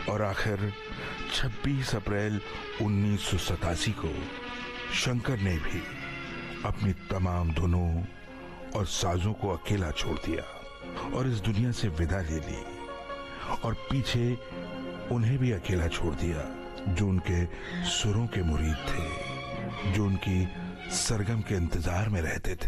और आखिर 26 अप्रैल 1987 को शंकर ने भी अपनी तमाम धुनों और साजों को अकेला छोड़ दिया और इस दुनिया से विदा ले ली, और पीछे उन्हें भी अकेला छोड़ दिया जो उनके सुरों के मुरीद थे, जो उनकी सरगम के इंतजार में रहते थे।